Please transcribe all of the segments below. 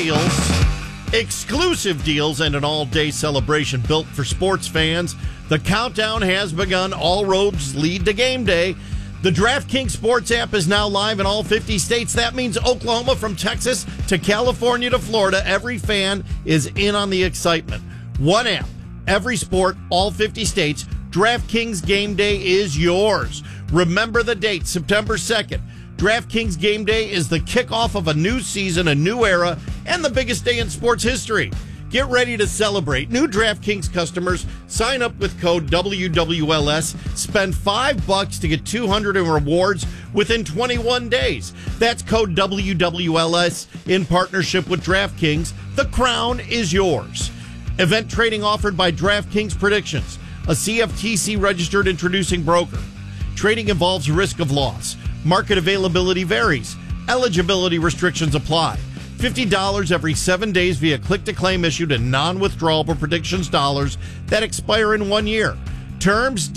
deals, exclusive deals, and an all-day celebration built for sports fans. The countdown has begun. All roads lead to game day. The DraftKings Sports app is now live in all 50 states. That means Oklahoma, from Texas to California to Florida. Every fan is in on the excitement. One app, every sport, all 50 states. DraftKings Game Day is yours. Remember the date, September 2nd. DraftKings Game Day is the kickoff of a new season, a new era, and the biggest day in sports history. Get ready to celebrate. New DraftKings customers sign up with code WWLS. Spend $5 to get $200 in rewards within 21 days. That's code WWLS in partnership with DraftKings. The crown is yours. Event trading offered by DraftKings Predictions, a CFTC registered introducing broker. Trading involves risk of loss. Market availability varies. Eligibility restrictions apply. $50 every 7 days via click-to-claim issued in non-withdrawable predictions dollars that expire in 1 year. Terms,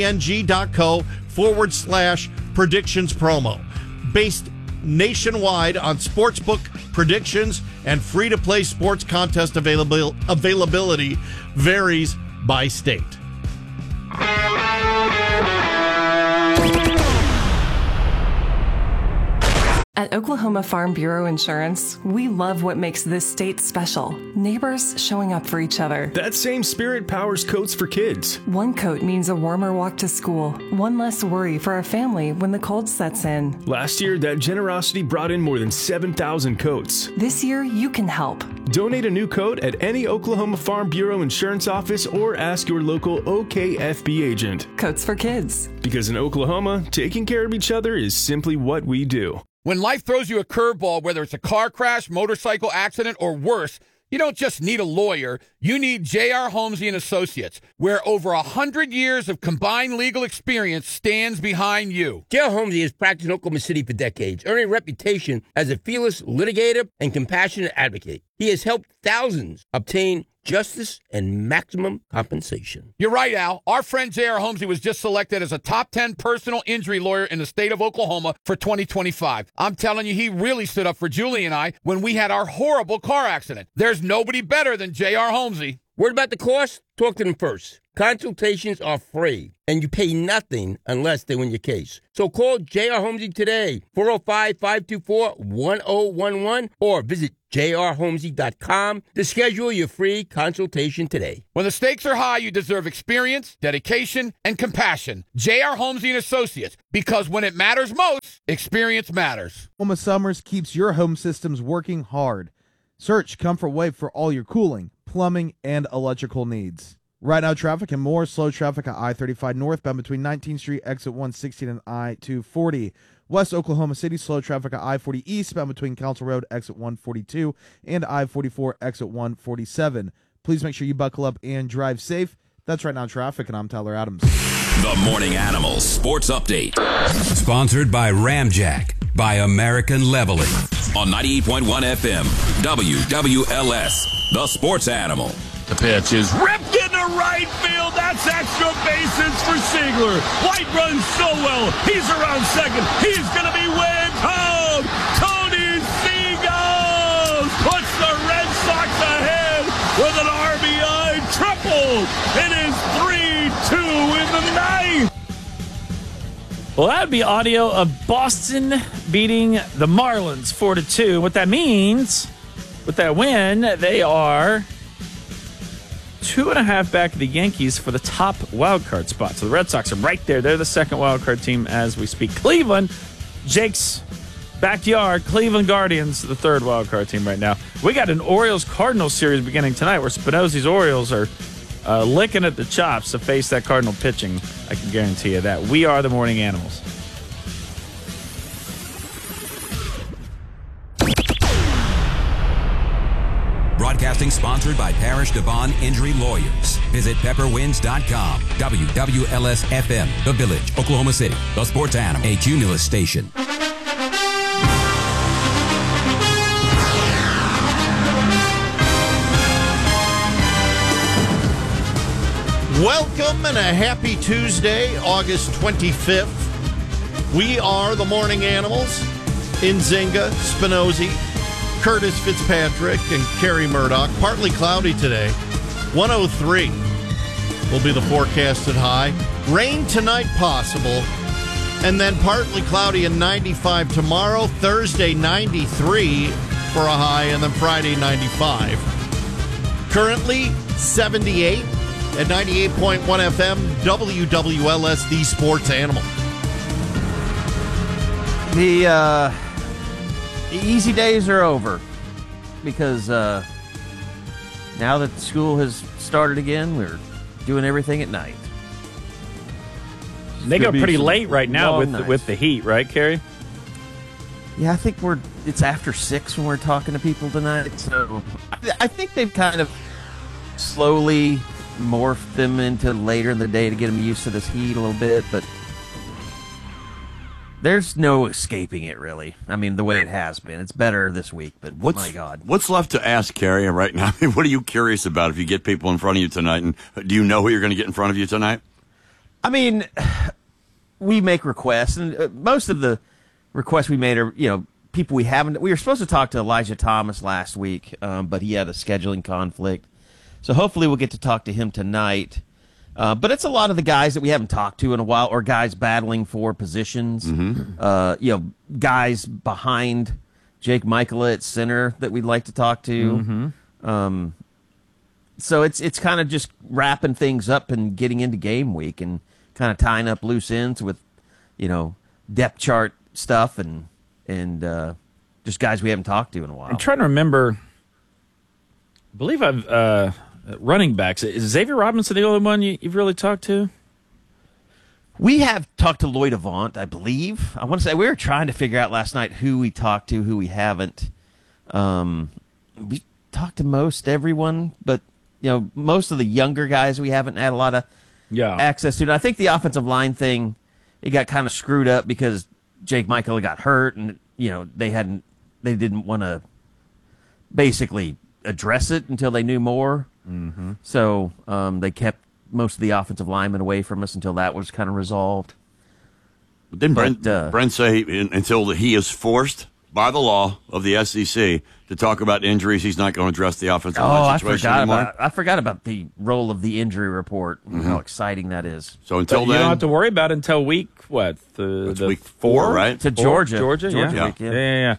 DKNG.co/predictions promo. Based nationwide on sportsbook predictions and free-to-play sports contest availability varies by state. At Oklahoma Farm Bureau Insurance, we love what makes this state special. Neighbors showing up for each other. That same spirit powers coats for kids. One coat means a warmer walk to school. One less worry for a family when the cold sets in. Last year, that generosity brought in more than 7,000 coats. This year, you can help. Donate a new coat at any Oklahoma Farm Bureau Insurance office or ask your local OKFB agent. Coats for kids. Because in Oklahoma, taking care of each other is simply what we do. When life throws you a curveball, whether it's a car crash, motorcycle accident, or worse, you don't just need a lawyer. You need J.R. Holmesy and Associates, where over 100 years of combined legal experience stands behind you. J.R. Holmesy has practiced in Oklahoma City for decades, earning a reputation as a fearless litigator and compassionate advocate. He has helped thousands obtain justice and maximum compensation. You're right, Al. Our friend J.R. Holmesy was just selected as a top 10 personal injury lawyer in the state of Oklahoma for 2025. I'm telling you, he really stood up for Julie and I when we had our horrible car accident. There's nobody better than J.R. Holmesy. Word about the cost? Talk to them first. Consultations are free, and you pay nothing unless they win your case. So call J.R. Holmesy today, 405-524-1011, or visit jrholmesy.com to schedule your free consultation today. When the stakes are high, you deserve experience, dedication, and compassion. J.R. Holmesy and Associates, because when it matters most, experience matters. Oklahoma Summers keeps your home systems working hard. Search Comfort Wave for all your cooling, plumbing, and electrical needs. Right now, traffic and more. Slow traffic at I-35 northbound between 19th Street, exit 116, and I-240. West Oklahoma City, slow traffic at I-40 eastbound between Council Road, exit 142, and I-44, exit 147. Please make sure you buckle up and drive safe. That's Right Now Traffic, and I'm Tyler Adams. The Morning Animals Sports Update. Sponsored by Ramjack, by American Leveling. On 98.1 FM, WWLS, The Sports Animal. The pitch is ripped into right field. That's extra bases for Siegler. White runs so well. He's around second. He's going to be waved home. Tony Seagulls puts the Red Sox ahead with an RBI triple. It is 3-2 in the ninth. Well, that would be audio of Boston beating the Marlins 4-2. What that means, with that win, they are 2.5 back of the Yankees for the top wild card spot. So the Red Sox are right there. They're the second wild card team as we speak. Cleveland, Jake's backyard, Cleveland Guardians, the third wild card team right now. We got an Orioles-Cardinals series beginning tonight where Spinozzi's Orioles are licking at the chops to face that Cardinal pitching. I can guarantee you that. We are the Morning Animals. Broadcasting sponsored by Parish Devon Injury Lawyers. Visit pepperwinds.com. WWLS FM, The Village, Oklahoma City. The Sports Animal, a Cumulus station. Welcome and a happy Tuesday, August 25th. We are the Morning Animals. Nzinga, Spinozzi, Curtis Fitzpatrick and Kerry Murdoch. Partly cloudy today. 103 will be the forecasted high. Rain tonight possible. And then partly cloudy and 95 tomorrow. Thursday, 93 for a high. And then Friday, 95. Currently, 78 at 98.1 FM. WWLS, the Sports Animal. The easy days are over because now that school has started again, we're doing everything at night. They go pretty late right now with the heat, right, Kerry? Yeah, I think it's after 6 when we're talking to people tonight. So I think they've kind of slowly morphed them into later in the day to get them used to this heat a little bit, but there's no escaping it, really. I mean, the way it has been. It's better this week, but my God. What's left to ask, Kerry, right now? I mean, what are you curious about if you get people in front of you tonight? And do you know who you're going to get in front of you tonight? I mean, we make requests, and most of the requests we made are, people we haven't. We were supposed to talk to Elijah Thomas last week, but he had a scheduling conflict. So hopefully we'll get to talk to him tonight. But it's a lot of the guys that we haven't talked to in a while, or guys battling for positions. Mm-hmm. Guys behind Jake Michaela at center that we'd like to talk to. Mm-hmm. So it's kind of just wrapping things up and getting into game week and kind of tying up loose ends with, depth chart stuff and just guys we haven't talked to in a while. I'm trying to remember. I believe I've. Running backs. Is Xavier Robinson the only one you've really talked to? We have talked to Lloyd Avant, I believe. I want to say we were trying to figure out last night who we talked to, who we haven't. We talked to most everyone, but most of the younger guys we haven't had a lot of access to. And I think the offensive line thing, it got kind of screwed up because Jake Michael got hurt, and they didn't want to basically address it until they knew more. Mm-hmm. So they kept most of the offensive linemen away from us until that was kind of resolved. But didn't Brent say until he is forced by the law of the SEC to talk about injuries, he's not going to address the offensive line situation anymore? I forgot about the role of the injury report and how exciting that is. So until then, you don't have to worry about it until week week 4, right? To Georgia. Georgia week, yeah.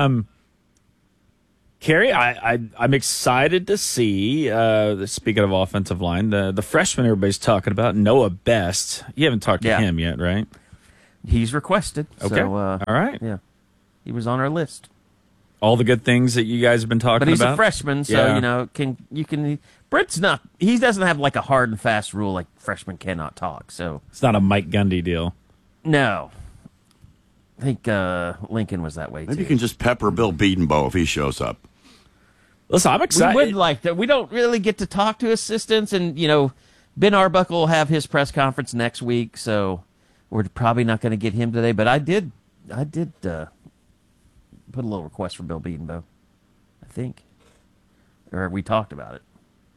Kerry, I'm excited to see, speaking of offensive line, the freshman everybody's talking about, Noah Best. You haven't talked to him yet, right? He's requested. Okay. So, all right. Yeah. He was on our list. All the good things that you guys have been talking about. But he's a freshman, so, Britt's not, he doesn't have like a hard and fast rule like freshmen cannot talk, so. It's not a Mike Gundy deal. No. I think Lincoln was that way, too. Maybe you can just pepper Bill Bedenbaugh if he shows up. Listen, I'm excited. We would like that. We don't really get to talk to assistants, and, Ben Arbuckle will have his press conference next week, so we're probably not going to get him today, but I did put a little request for Bill Bedenbaugh, I think. Or we talked about it.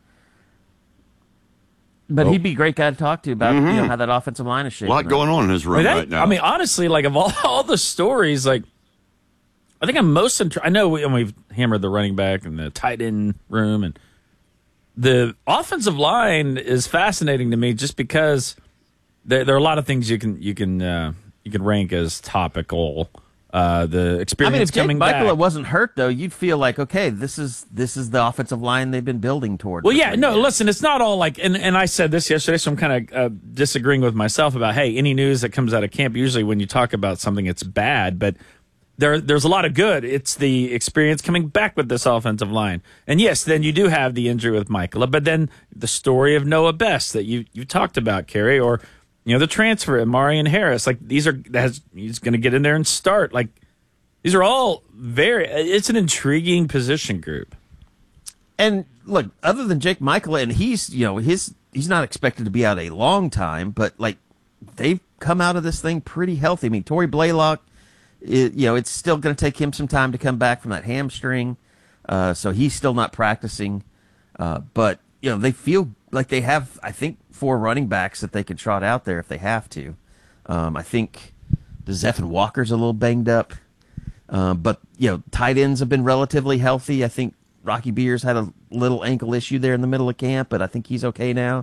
But he'd be a great guy to talk to about how that offensive line is shaping. A lot going on in his room right now. I mean, honestly, of all the stories, I think I'm most I know we've hammered the running back and the tight end room, and the offensive line is fascinating to me just because there are a lot of things you can rank as topical. The experience coming back. If Jake Michael wasn't hurt, though, you'd feel like, okay, this is the offensive line they've been building toward. Well, listen, it's not all and I said this yesterday, so I'm kind of disagreeing with myself about, hey, any news that comes out of camp, usually when you talk about something, it's bad, but there's a lot of good. It's the experience coming back with this offensive line. And yes, then you do have the injury with Michaela, but then the story of Noah Best that you talked about, Kerry, or the transfer of Marion Harris. He's going to get in there and start. These are all it's an intriguing position group. And look, other than Jake Michaela, and he's not expected to be out a long time, but they've come out of this thing pretty healthy. I mean, Torrey Blaylock, it's still going to take him some time to come back from that hamstring, so he's still not practicing. But they feel like they have, I think, 4 running backs that they can trot out there if they have to. I think Zephan Walker's a little banged up. But, tight ends have been relatively healthy. I think Rocky Beers had a little ankle issue there in the middle of camp, but I think he's okay now.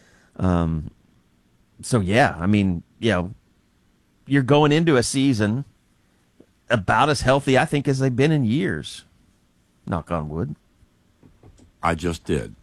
So, yeah, I mean, you're going into a season about as healthy, I think, as they've been in years. Knock on wood. I just did.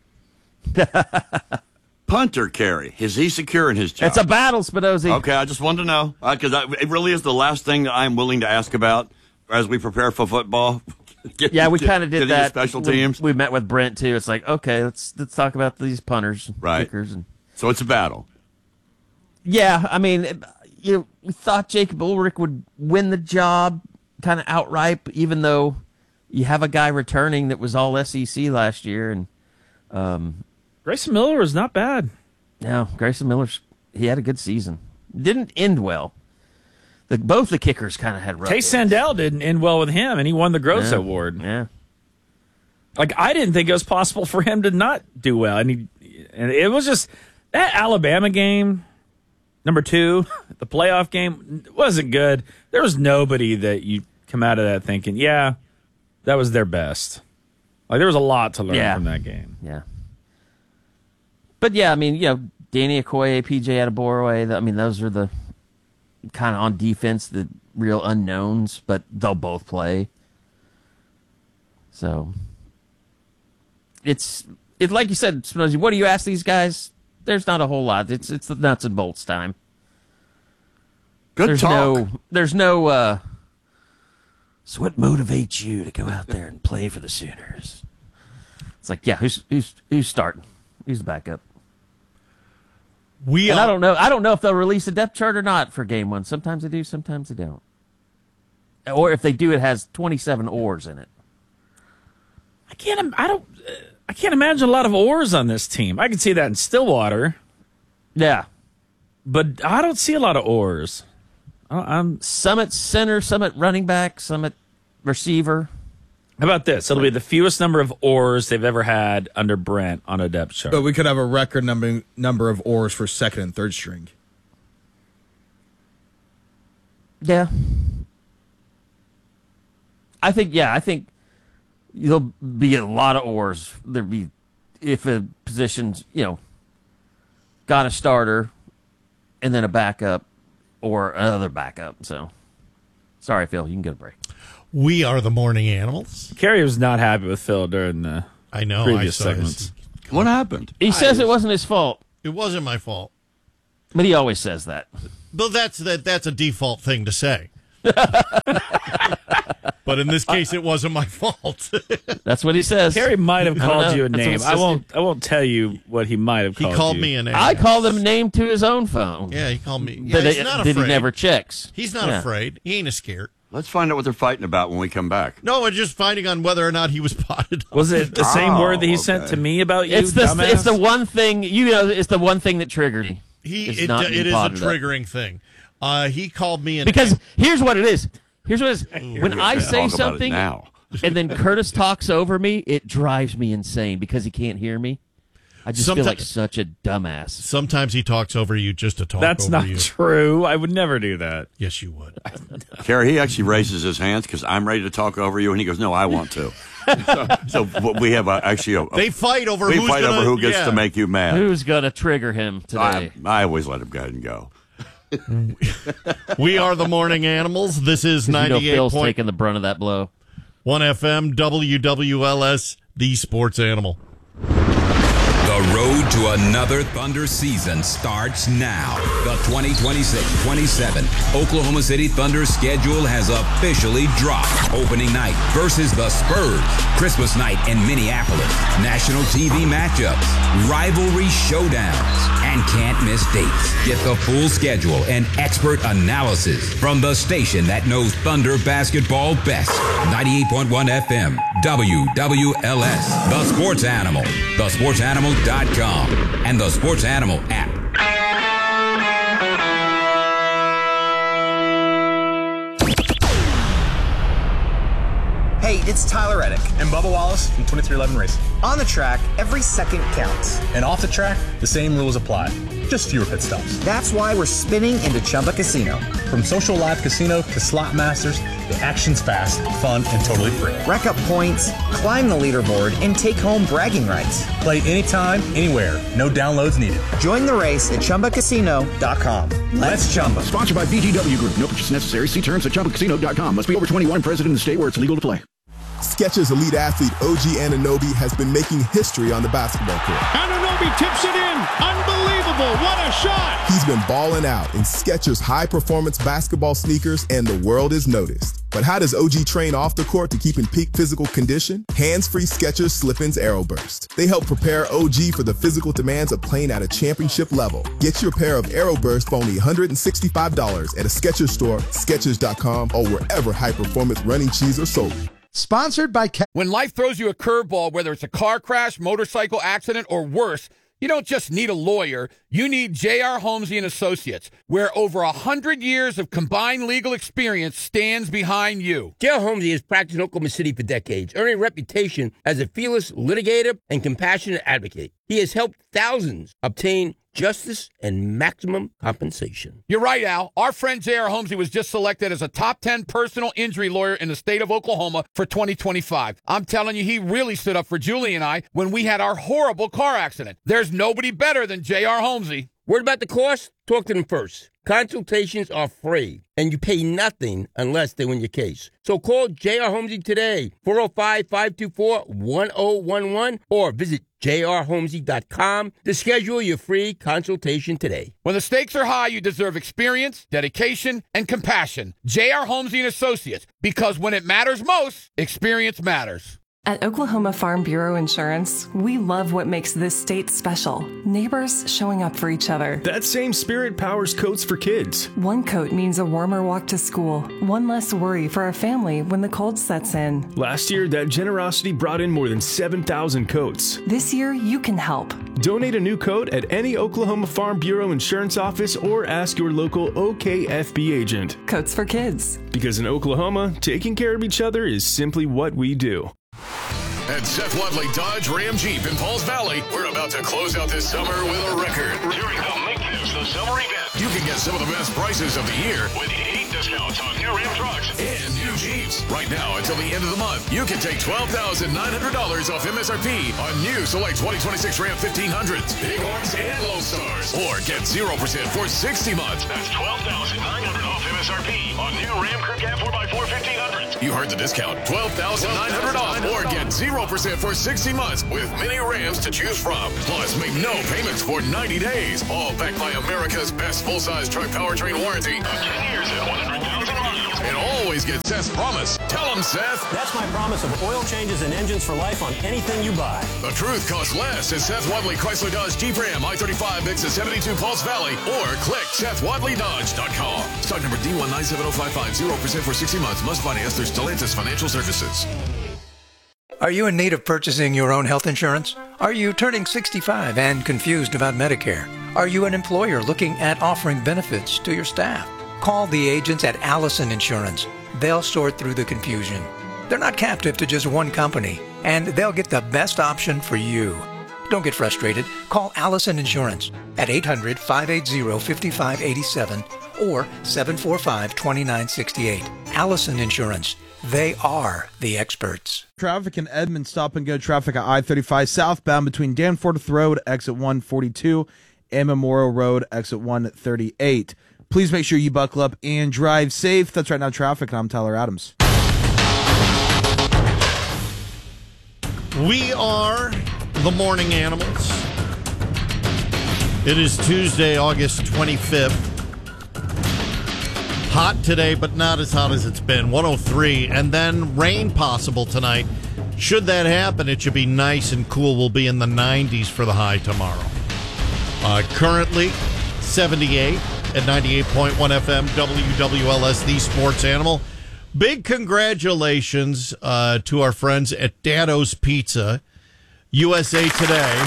Punter Carey, is he secure in his job? It's a battle, Spinozzi. Okay, I just wanted to know, because it really is the last thing that I'm willing to ask about as we prepare for football. We kind of did that. Special teams. We met with Brent too. It's like, okay, let's talk about these punters, right? Kickers, so it's a battle. Yeah, I mean, we thought Jacob Ulrich would win the job, kind of outright, even though you have a guy returning that was all SEC last year, and Grayson Miller was not bad. No, Grayson Miller, he had a good season. Didn't end well. Both the kickers kind of had rough. Case Sandell didn't end well with him, and he won the Gross Award. Yeah. Like, I didn't think it was possible for him to not do well. And it was just that Alabama game, number 2, the playoff game, wasn't good. There was nobody that you come out of that thinking, yeah, that was their best. Like, there was a lot to learn from that game. Yeah. But, yeah, I mean, Danny Okoye, PJ Adeboroughe, I mean, those are the kind of on defense, the real unknowns, but they'll both play. So, it's like you said, Spinozzi, what do you ask these guys? There's not a whole lot. It's the nuts and bolts time. There's talk. There's no, so what motivates you to go out there and play for the Sooners? It's like, yeah, who's starting? Who's the backup? I don't know. I don't know if they'll release a depth chart or not for game 1. Sometimes they do, sometimes they don't. Or if they do, it has 27 oars in it. I can't imagine a lot of oars on this team. I can see that in Stillwater. Yeah. But I don't see a lot of oars. Some at center, some at running back, some at receiver. How about this? It'll be the fewest number of oars they've ever had under Brent on a depth chart. But we could have a record number of oars for second and third string. Yeah. I think there'll be a lot of oars. There'll be, if a position's, got a starter and then a backup or another backup. So, sorry, Phil, you can get a break. We are the morning animals. Kerry was not happy with Phil during the previous segments. What happened? He says it wasn't his fault. It wasn't my fault. But he always says that. But that's a default thing to say. But in this case, it wasn't my fault. That's what he says. Kerry might have called you a name. I won't tell you what he might have called you. He called me a name. I called him a name to his own phone. Yeah, he called me. Yeah, he's not afraid. That he never checks. He's not afraid. He ain't scared. Let's find out what they're fighting about when we come back. No, we're just fighting on whether or not he was potted. Was it the same word that he sent to me about you? It's the one thing it's the one thing that triggered me. It is a triggering thing. He called me because here's what it is. When I say something and then Curtis talks over me, it drives me insane because he can't hear me. I just feel like such a dumbass. Sometimes he talks over you just to talk over you. That's not true. I would never do that. Yes, you would. Kerry, he actually raises his hands because I'm ready to talk over you, and he goes, no, I want to. so we have they fight over who gets to make you mad. Who's going to trigger him today? I always let him go ahead and go. We are the morning animals. This is 98. Phil's taking the brunt of that blow. 1 FM, WWLS, the sports animal. The road to another Thunder season starts now. The 2026-27 Oklahoma City Thunder schedule has officially dropped. Opening night versus the Spurs. Christmas night in Minneapolis. National TV matchups. Rivalry showdowns. And can't miss dates. Get the full schedule and expert analysis from the station that knows Thunder basketball best. 98.1 FM, WWLS. The Sports Animal. TheSportsAnimal.com and the Sports Animal app. Hey, it's Tyler Reddick. And Bubba Wallace from 2311 Racing. On the track, every second counts. And off the track, the same rules apply. just fewer pit stops. That's why we're spinning into Chumba Casino. From social live casino to slot masters, the action's fast, fun, and totally free. Rack up points, climb the leaderboard, and take home bragging rights. Play anytime, anywhere. No downloads needed. Join the race at ChumbaCasino.com. Let's Chumba. Sponsored by VGW Group. No purchase necessary. See terms at ChumbaCasino.com. Must be over 21, present in the state where it's legal to play. Skechers elite athlete OG Anunoby has been making history on the basketball court. Anunoby tips it in. Unbelievable. What a shot. He's been balling out in Skechers high-performance basketball sneakers, and the world is noticed. But how does OG train off the court to keep in peak physical condition? Hands-free Skechers Slip-ins AeroBurst. They help prepare OG for the physical demands of playing at a championship level. Get your pair of AeroBurst for only $165 at a Skechers store, Skechers.com, or wherever high-performance running shoes are sold. Sponsored by When life throws you a curveball, whether it's a car crash, motorcycle accident, or worse, you don't just need a lawyer. You need J.R. Holmesy and Associates, where over 100 years of combined legal experience stands behind you. J.R. Holmesy has practiced in Oklahoma City for decades, earning a reputation as a fearless litigator and compassionate advocate. He has helped thousands obtain justice and maximum compensation. You're right, Al. Our friend J.R. Holmesy was just selected as a top 10 personal injury lawyer in the state of Oklahoma for 2025. I'm telling you, he really stood up for Julie and I when we had our horrible car accident. There's nobody better than J.R. Holmesy. Word about the cost? Talk to them first. Consultations are free, and you pay nothing unless they win your case. So call J.R. Holmesy today, 405-524-1011, or visit jrholmesy.com to schedule your free consultation today. When the stakes are high, you deserve experience, dedication, and compassion. J.R. Holmesy and Associates, because when it matters most, experience matters. At Oklahoma Farm Bureau Insurance, we love what makes this state special. Neighbors showing up for each other. That same spirit powers coats for kids. One coat means a warmer walk to school. One less worry for our family when the cold sets in. Last year, that generosity brought in more than 7,000 coats. This year, you can help. Donate a new coat at any Oklahoma Farm Bureau Insurance office or ask your local OKFB agent. Coats for kids. Because in Oklahoma, taking care of each other is simply what we do. At Seth Wadley Dodge Ram Jeep in Pauls Valley, we're about to close out this summer with a record. During the Make This the Summer event, you can get some of the best prices of the year with 8 discounts on new Ram trucks and new Jeeps. Right now, until the end of the month, you can take $12,900 off MSRP on new select 2026 Ram 1500s, Bighorns, and Lone Stars. Or get 0% for 60 months. That's $12,900 off MSRP on new Ram Crew Cab 4x4 1500s. You heard the discount. $12,900 off or get 0% for 60 months with many Rams to choose from. Plus, make no payments for 90 days. All backed by America's best full-size truck powertrain warranty of 10 years and 100,000 miles. And always get Seth's promise. Tell him, Seth. That's my promise of oil changes and engines for life on anything you buy. The truth costs less at Seth Wadley Chrysler Dodge Jeep Ram I-35 exit 72 Pauls Valley or click SethWadleyDodge.com. Stock number D1970550. 0% for 60 months. Must finance through Stellantis Financial Services. Are you in need of purchasing your own health insurance? Are you turning 65 and confused about Medicare? Are you an employer looking at offering benefits to your staff? Call the agents at Allison Insurance. They'll sort through the confusion. They're not captive to just one company, and they'll get the best option for you. Don't get frustrated. Call Allison Insurance at 800-580-5587 or 745-2968. Allison Insurance. They are the experts. Traffic in Edmond, stop and go traffic at I-35 southbound between Danforth Road, exit 142, and Memorial Road, exit 138. Please make sure you buckle up and drive safe. That's Right Now Traffic, and I'm Tyler Adams. We are the Morning Animals. It is Tuesday, August 25th. Hot today, but not as hot as it's been. 103, and then rain possible tonight. Should that happen, it should be nice and cool. We'll be in the 90s for the high tomorrow. Currently, 78 at 98.1 FM, WWLS, the Sports Animal. Big congratulations to our friends at Daddo's Pizza. USA Today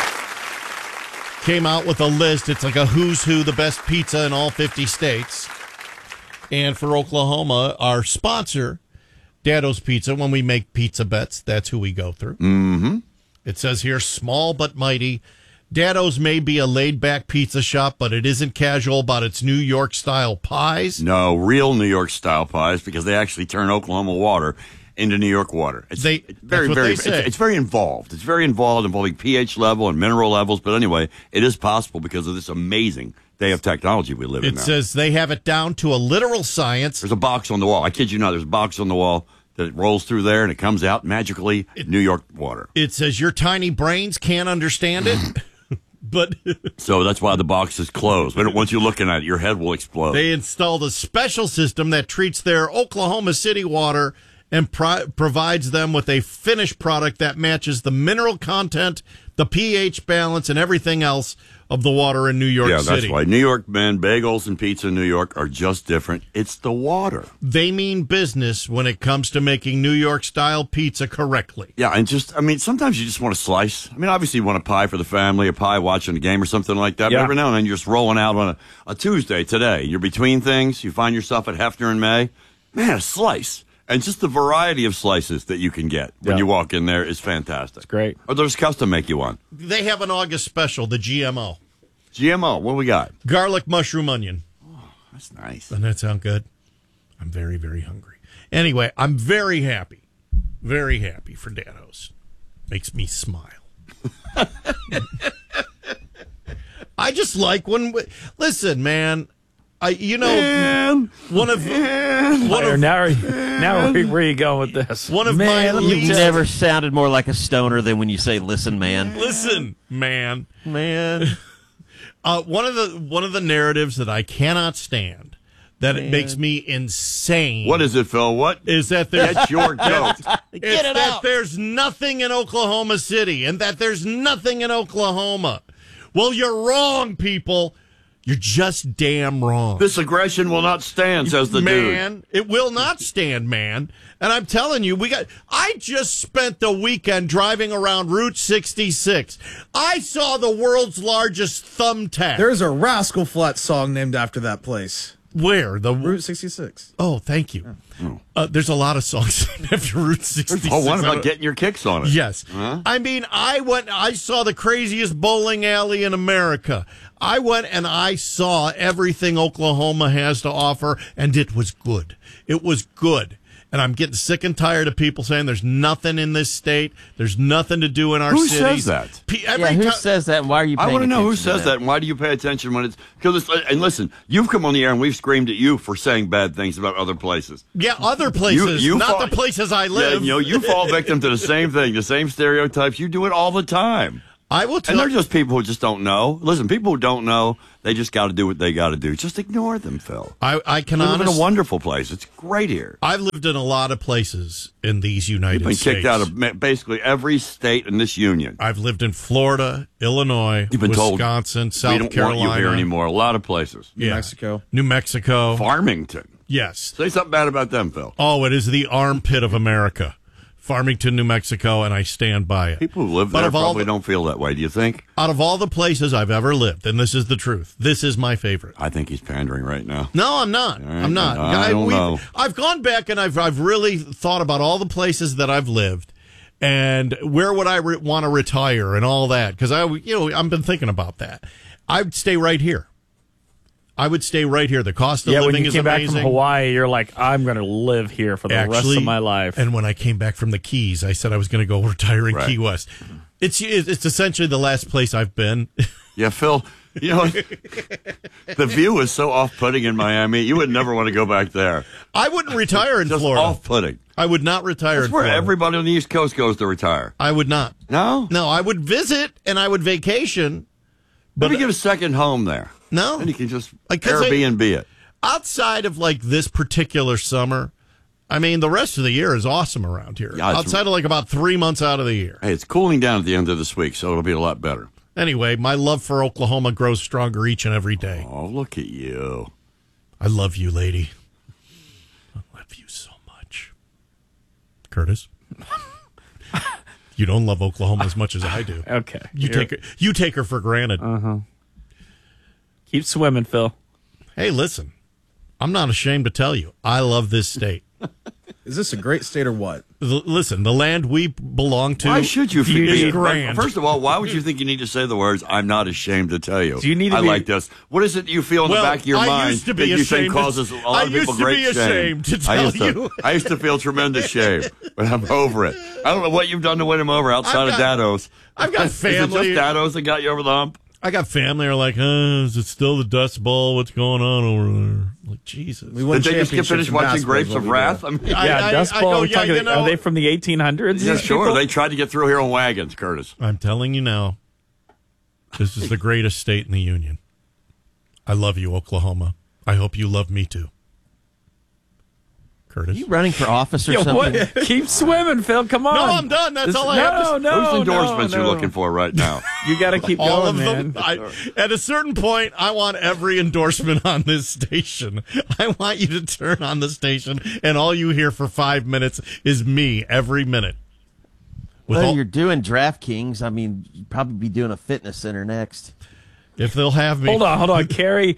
came out with a list. It's like a who's who, the best pizza in all 50 states. And for Oklahoma, our sponsor, Daddo's Pizza, when we make pizza bets, that's who we go through. Mm-hmm. It says here, small but mighty, Daddo's may be a laid-back pizza shop, but it isn't casual about its New York-style pies. No, real New York-style pies, because they actually turn Oklahoma water into New York water. It's very involved. It's very involved, involving pH level and mineral levels. But anyway, it is possible because of this amazing day of technology we live in now. It says they have it down to a literal science. There's a box on the wall. I kid you not. There's a box on the wall that rolls through there, and it comes out magically New York water. It says your tiny brains can't understand it. But so that's why the box is closed. But once you're looking at it, your head will explode. They installed a special system that treats their Oklahoma City water and provides them with a finished product that matches the mineral content, the pH balance, and everything else of the water in New York City. Yeah, that's why. New York men, bagels and pizza in New York are just different. It's the water. They mean business when it comes to making New York-style pizza correctly. Yeah, and sometimes you just want a slice. I mean, obviously you want a pie for the family, a pie watching a game or something like that. Yeah. But every now and then you're just rolling out on a Tuesday today. You're between things. You find yourself at Hefner and May. Man, a slice. And just the variety of slices that you can get when you walk in there is fantastic. It's great. Or they'll just custom make you one. They have an August special, the GMO. GMO, what we got? Garlic, mushroom, onion. Oh, that's nice. Doesn't that sound good? I'm very, very hungry. Anyway, I'm very happy for Daddo's. Makes me smile. I just like when... Listen, man... now where are you going with this? You've never sounded more like a stoner than when you say "listen, man." Listen, man. One of the narratives that I cannot stand, that it makes me insane. What is it, Phil? What is that? That's your joke. It's that there's nothing in Oklahoma City, and that there's nothing in Oklahoma. Well, you're wrong, people. You're just damn wrong. This aggression will not stand, says the dude. Man, it will not stand, man. And I'm telling you, I just spent the weekend driving around Route 66. I saw the world's largest thumbtack. There's a Rascal Flatts song named after that place. Where? Route 66. Oh, thank you. There's a lot of songs after Route 66. Oh, one about getting your kicks on it. Yes. Huh? I mean, I saw the craziest bowling alley in America. I went and I saw everything Oklahoma has to offer, and it was good. It was good. And I'm getting sick and tired of people saying there's nothing in this state. There's nothing to do in our cities. Who says that? Who says that, and why are you paying I want to know who attention to says that, and why do you pay attention when it's... And listen, you've come on the air and we've screamed at you for saying bad things about other places. Yeah, other places, not the places I live. Yeah, you fall victim to the same thing, the same stereotypes. You do it all the time. I will tell And they're just people who just don't know. Listen, people who don't know, they just got to do what they got to do. Just ignore them, Phil. I can We live in honestly... a wonderful place. It's great here. I've lived in a lot of places in these United States. You've been kicked out of basically every state in this union. I've lived in Florida, Illinois, You've been Wisconsin, told, South we don't Carolina. want you here anymore. A lot of places. New Mexico. Farmington. Yes. Say something bad about them, Phil. Oh, it is the armpit of America. Farmington, New Mexico, and I stand by it. People who live there probably don't feel that way, do you think? Out of all the places I've ever lived, and this is the truth, this is my favorite. I think he's pandering right now. No, I'm not. Right. I'm not. I don't know. I've gone back and I've really thought about all the places that I've lived and where would I want to retire and all that, because I've been thinking about that. I'd stay right here. I would stay right here. The cost of living is amazing. When you came back from Hawaii, you're like, I'm going to live here for the rest of my life. And when I came back from the Keys, I said I was going to go retire in Key West. It's essentially the last place I've been. Yeah, Phil, the view is so off-putting in Miami. You would never want to go back there. I wouldn't retire in Florida. Off-putting. I would not retire in Florida. That's where everybody on the East Coast goes to retire. I would not. No? No, I would visit and I would vacation. But maybe get a second home there. No. And you can just Airbnb it. Outside of this particular summer, I mean, the rest of the year is awesome around here. Yeah, outside of about 3 months out of the year. Hey, it's cooling down at the end of this week, so it'll be a lot better. Anyway, my love for Oklahoma grows stronger each and every day. Oh, look at you. I love you, lady. I love you so much. Curtis? You don't love Oklahoma as much as I do. Okay. You take her for granted. Uh-huh. Keep swimming, Phil. Hey, listen. I'm not ashamed to tell you. I love this state. Is this a great state or what? Listen, the land we belong to. Why should you is grand. First of all, why would you think you need to say the words, I'm not ashamed to tell you? Do you need to I be, like this. What is it you feel in the back of your mind used to be that you think ashamed causes a lot of people great shame? I used to be ashamed to tell you. I used to feel tremendous shame, but I'm over it. I don't know what you've done to win him over outside of Dados. I've got family. Is it just Dados that got you over the hump? I got family who are like, is it still the Dust Bowl? What's going on over there? Like, Jesus. Did they just get finished watching Grapes of Wrath? I mean, Dust Bowl. Are they from the 1800s? Yeah, sure. People? They tried to get through here on wagons, Curtis. I'm telling you now, this is the greatest state in the union. I love you, Oklahoma. I hope you love me, too. Curtis. Are you running for office or something? What? Keep swimming, Phil. Come on. No, I'm done. That's all I have to say. Whose endorsements you're looking for right now? You got to keep all going, of them. At a certain point, I want every endorsement on this station. I want you to turn on the station, and all you hear for 5 minutes is me every minute. Well, you're doing DraftKings. I mean, you'd probably be doing a fitness center next. If they'll have me. Hold on. Carrie,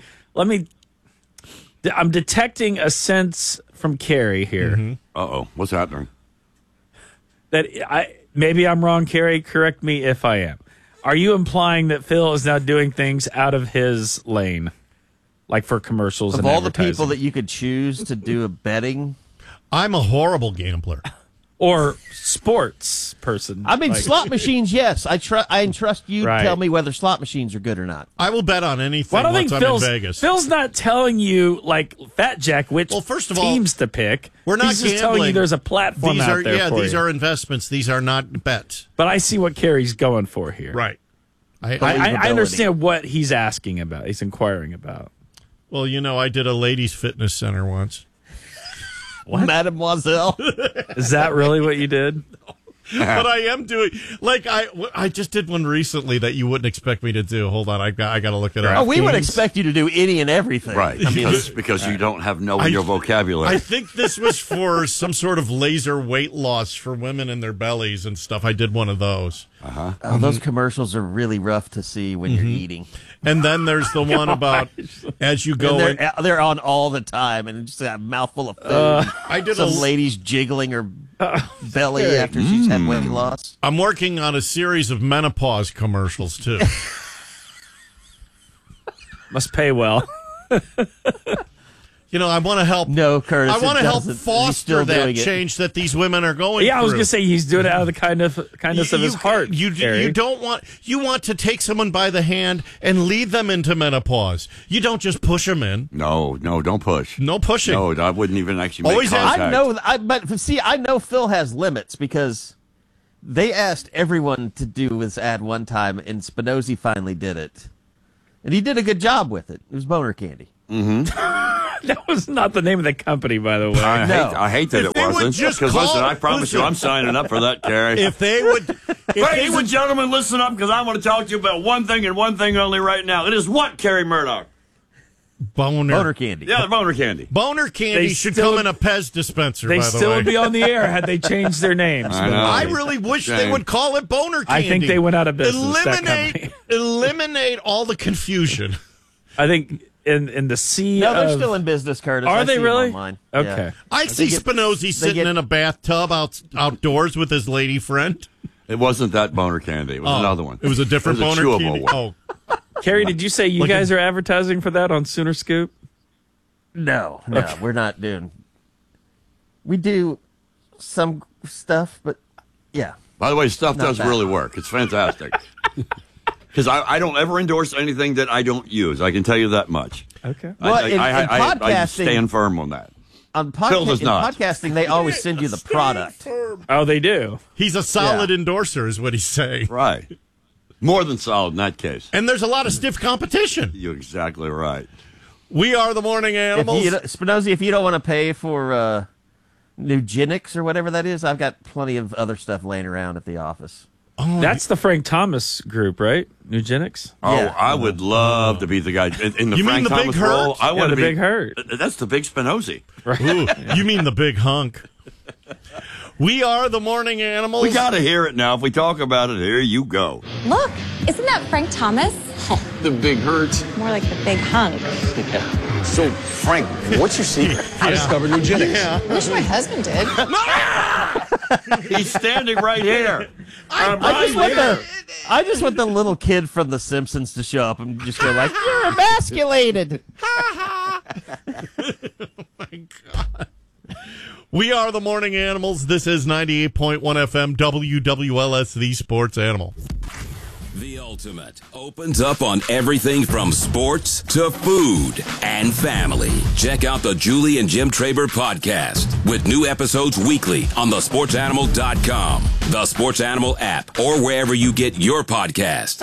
I'm detecting a sense from Carrie here. Mm-hmm. Uh-oh. What's happening? That maybe I'm wrong, Carrie. Correct me if I am. Are you implying that Phil is now doing things out of his lane? Like for commercials and all the people that you could choose to do a betting? I'm a horrible gambler. Or sports person. I mean, slot machines, yes. I trust you to tell me whether slot machines are good or not. I will bet on anything once I'm in Vegas. Phil's not telling you, like Fat Jack, which teams to pick. We're not He's just telling you there's a platform out there for these you. are investments. These are not bets. But I see what Carrie's going for here. Right. I understand what he's asking about. He's inquiring about. Well, I did a ladies' fitness center once. What? Mademoiselle. Is that really what you did? But I am doing, like, I just did one recently that you wouldn't expect me to do. Hold on, I got to look it up. Oh, we would expect you to do any and everything. Right. I mean, because you don't have your vocabulary. I think this was for some sort of laser weight loss for women in their bellies and stuff. I did one of those. Uh-huh. Oh, those commercials are really rough to see when you're eating. And then there's the one about as you go. They're on all the time, and it's just a mouthful of food. I did some lady's jiggling her belly after she's had weight loss. I'm working on a series of menopause commercials too. Must pay well. I want to help. No, Curtis. I want to help foster that change that these women are going through. Yeah, I was going to say he's doing it out of the kindness of his heart. You want to take someone by the hand and lead them into menopause. You don't just push them in. No, don't push. No pushing. No, I wouldn't even actually make contact. I know Phil has limits because they asked everyone to do this ad one time, and Spinozzi finally did it, and he did a good job with it. It was Boner Candy. Mm-hmm. That was not the name of the company, by the way. I hate that it wasn't. Because listen, I promise you, I'm signing up for that, Carrie. If they would, ladies and gentlemen, listen up, because I want to talk to you about one thing and one thing only right now. It is what, Carrie Murdoch? Boner Candy. Yeah, Boner Candy. Boner Candy should come in a Pez dispenser. They by the still way. would be on the air had they changed their names. I really wish they would call it Boner Candy. I think they went out of business. Eliminate all the confusion. I think. In the sea. No, they're still in business, Curtis. Are they really? Okay. Yeah. I see Spinozzi sitting in a bathtub outdoors with his lady friend. It wasn't that Boner Candy. It was another one. It was a different Boner Candy. One. Oh, Carrie, did you say you guys are advertising for that on Sooner Scoop? No, we're not doing. We do some stuff, but yeah. By the way, stuff does really work. It's fantastic. Because I don't ever endorse anything that I don't use. I can tell you that much. Okay. Well, in podcasting, I stand firm on that. Phil does not. Podcasting, they always send you the product. Oh, they do? He's a solid endorser is what he's saying. Right. More than solid in that case. And there's a lot of stiff competition. You're exactly right. We are the morning animals. Spinozzi, if you don't want to pay for Nugenics or whatever that is, I've got plenty of other stuff laying around at the office. Oh, that's the Frank Thomas group, right? Nugenics? Oh, yeah. I would love to be the guy in the Frank Thomas role. I want to be Big Hurt. That's the big Spinozzi. Right. Ooh, you mean the big hunk. We are the morning animals. We got to hear it now. If we talk about it, here you go. Look, isn't that Frank Thomas? Oh, the big hurt. More like the big hunk. Yeah. So, Frank, what's your secret? I discovered Nugenix. I wish my husband did. He's standing right here. I just want the little kid from The Simpsons to show up and just go like, "You're emasculated." Oh my God. We are the Morning Animals. This is 98.1 FM WWLS, the Sports Animal. The Ultimate opens up on everything from sports to food and family. Check out the Julie and Jim Traber podcast with new episodes weekly on thesportsanimal.com, the Sports Animal app, or wherever you get your podcast.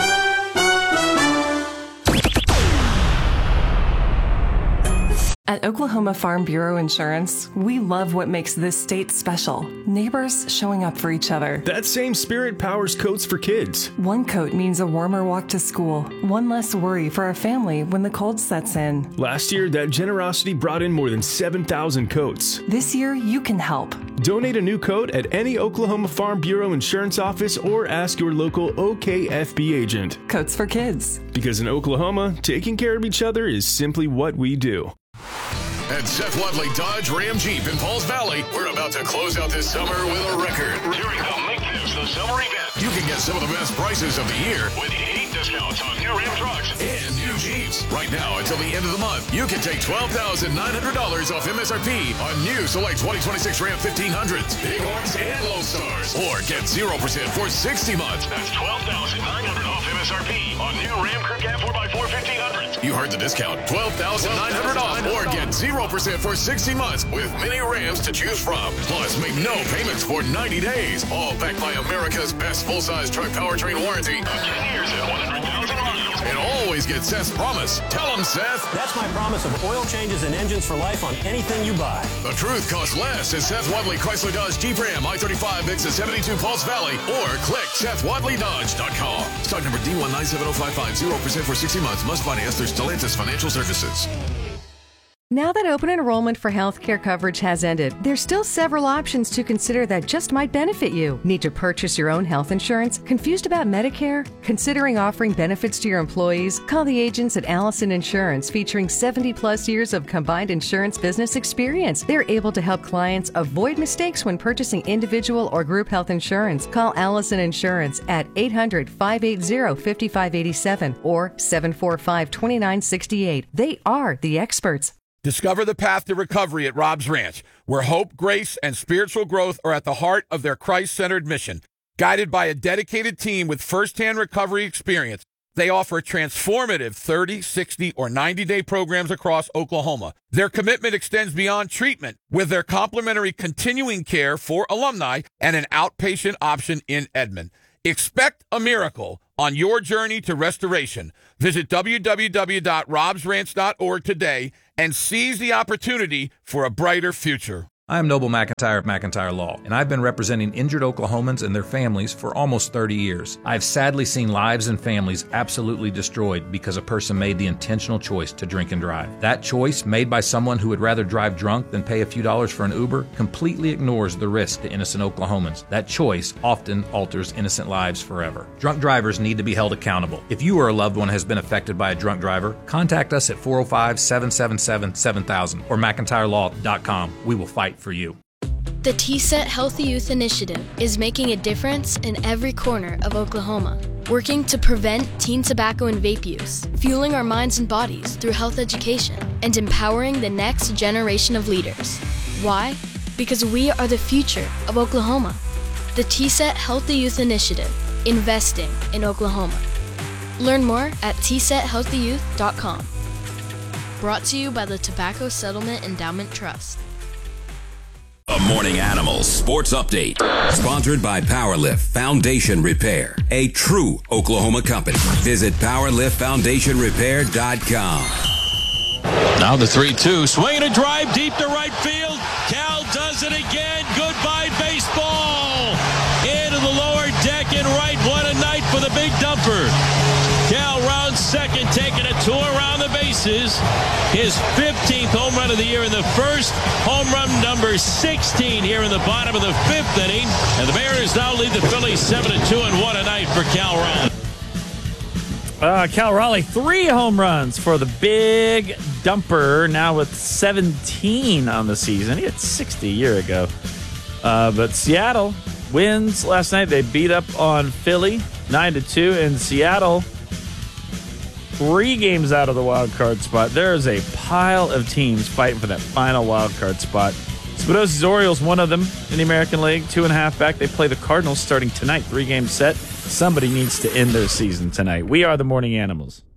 At Oklahoma Farm Bureau Insurance, we love what makes this state special. Neighbors showing up for each other. That same spirit powers coats for kids. One coat means a warmer walk to school, one less worry for our family when the cold sets in. Last year, that generosity brought in more than 7,000 coats. This year, you can help. Donate a new coat at any Oklahoma Farm Bureau Insurance office or ask your local OKFB agent. Coats for kids. Because in Oklahoma, taking care of each other is simply what we do. At Seth Wadley Dodge Ram Jeep in Pauls Valley, we're about to close out this summer with a record. During the Make This the Summer event, you can get some of the best prices of the year with heat discounts on new Ram trucks and new Jeeps. Right now, until the end of the month, you can take $12,900 off MSRP on new select 2026 Ram 1500s, Bighorns, and Lone Stars. Or get 0% for 60 months. That's $12,900 off MSRP on new Ram Crew Cab 4x4 1500s. You heard the discount. $12,900 off or get 0% for 60 months with many Rams to choose from. Plus, make no payments for 90 days. All backed by America's best full-size truck powertrain warranty of 10 years and 100,000 miles. And always get Seth's promise. Tell him, Seth. That's my promise of oil changes and engines for life on anything you buy. The truth costs less at Seth Wadley Chrysler Dodge Jeep Ram I-35 exit 72 Pauls Valley or click SethWadleyDodge.com. Stock number D1970550, 0% for 60 months. Must finance through Stellantis Financial Services. Now that open enrollment for healthcare coverage has ended, there's still several options to consider that just might benefit you. Need to purchase your own health insurance? Confused about Medicare? Considering offering benefits to your employees? Call the agents at Allison Insurance, featuring 70-plus years of combined insurance business experience. They're able to help clients avoid mistakes when purchasing individual or group health insurance. Call Allison Insurance at 800-580-5587 or 745-2968. They are the experts. Discover the path to recovery at Rob's Ranch, where hope, grace, and spiritual growth are at the heart of their Christ-centered mission. Guided by a dedicated team with firsthand recovery experience, they offer transformative 30, 60, or 90-day programs across Oklahoma. Their commitment extends beyond treatment with their complimentary continuing care for alumni and an outpatient option in Edmond. Expect a miracle on your journey to restoration. Visit www.robsranch.org today and seize the opportunity for a brighter future. I am Noble McIntyre of McIntyre Law, and I've been representing injured Oklahomans and their families for almost 30 years. I've sadly seen lives and families absolutely destroyed because a person made the intentional choice to drink and drive. That choice, made by someone who would rather drive drunk than pay a few dollars for an Uber, completely ignores the risk to innocent Oklahomans. That choice often alters innocent lives forever. Drunk drivers need to be held accountable. If you or a loved one has been affected by a drunk driver, contact us at 405-777-7000 or McIntyreLaw.com. We will fight for you. The TSET Healthy Youth Initiative is making a difference in every corner of Oklahoma, working to prevent teen tobacco and vape use, fueling our minds and bodies through health education, and empowering the next generation of leaders. Why? Because we are the future of Oklahoma. The TSET Healthy Youth Initiative, investing in Oklahoma. Learn more at tsethealthyyouth.com. Brought to you by the Tobacco Settlement Endowment Trust. The Morning Animals Sports Update. Sponsored by Powerlift Foundation Repair, a true Oklahoma company. Visit PowerliftFoundationRepair.com. Now the 3-2. Swinging a drive deep to right field. Cal does it again. Goodbye, baseball. Into the lower deck and right. What a night for the big dumper. Cal rounds second, taking a tour around the bases. His 15th home run of the year in the first. Home run number 16 here in the bottom of the fifth inning. And the Mariners now lead the Phillies 7-2, and what a night for Cal Raleigh. Cal Raleigh, 3 home runs for the big Dumper now with 17 on the season. He had 60 a year ago. But Seattle wins last night. They beat up on Philly 9-2. And Seattle, 3 games out of the wild card spot. There is a pile of teams fighting for that final wild card spot. Spadose's Orioles, one of them in the American League, 2.5 back. They play the Cardinals starting tonight, 3-game set. Somebody needs to end their season tonight. We are the Morning Animals.